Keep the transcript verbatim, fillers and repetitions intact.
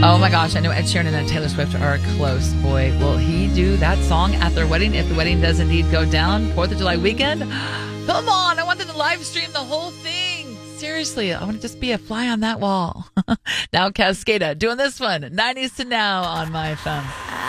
Oh my gosh, I know Ed Sheeran and Taylor Swift are close. Boy, will he do that song at their wedding if the wedding does indeed go down fourth of July weekend? Come on, I want them to live stream the whole thing. Seriously, I want to just be a fly on that wall. Now Cascada doing this one, nineties to now on My F M.